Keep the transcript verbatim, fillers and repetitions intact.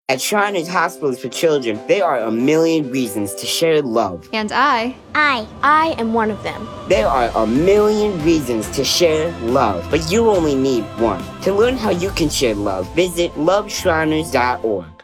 At Shriners Hospitals for Children, there are a million reasons to share love. And I. I. I am one of them. There are a million reasons to share love, but you only need one. To learn how you can share love, visit love shriners dot org.